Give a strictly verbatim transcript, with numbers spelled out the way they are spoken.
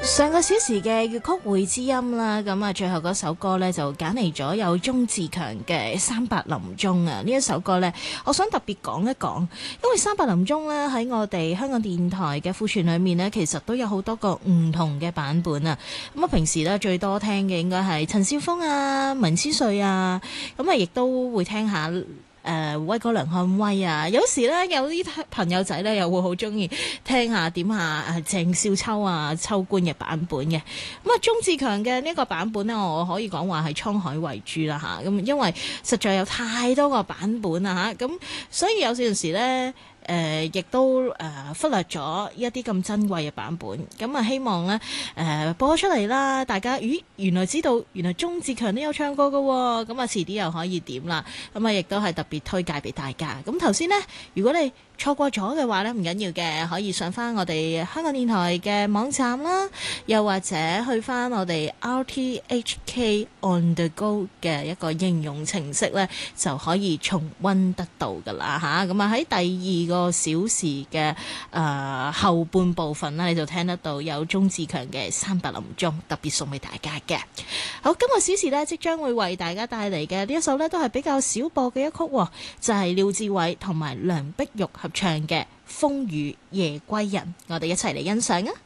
上個小時嘅粵曲會知音啦，咁啊最後嗰首歌呢，就揀嚟咗有鍾志強嘅《三百林鐘》啊，呢一首歌呢，我想特別講一講，因為《三百林鐘》呢，喺我哋香港電台嘅庫存裏面呢，其實都有好多個唔同嘅版本啊。咁啊平時呢，最多聽嘅應該係陳笑風啊、文思瑞啊，咁啊亦都會聽下。誒、呃、威哥梁漢威啊，有時咧有啲朋友仔咧又會好中意聽下點下誒鄭少秋啊秋官嘅版本嘅，咁啊鍾志強嘅呢個版本咧，我可以講話係滄海遺珠啦嚇，咁因為實在有太多個版本啊嚇，咁所以有陣時咧。誒、呃，亦都誒、呃、忽略咗一啲咁珍貴嘅版本，咁啊希望咧誒、呃、播出嚟啦，大家咦原來知道原來鍾志強都有唱歌㗎喎，咁啊遲啲又可以點啦，咁啊亦都係特別推介俾大家。咁頭先呢，如果你錯過咗嘅話咧，唔緊要嘅，可以上翻我哋香港電台嘅網站啦，又或者去翻我哋 R T H K On The Go 嘅一個應用程式咧，就可以重溫得到噶啦吓。咁啊喺第二個小時嘅誒、呃、後半部分咧，你就聽得到有鍾志強嘅《三百林鐘》，特別送俾大家嘅。好，今個小時咧，即將會為大家帶嚟嘅呢一首咧，都係比較少播嘅一曲，就係、是、廖志偉同埋梁碧玉合唱嘅《風雨夜歸人》，我哋一齊嚟欣賞啊！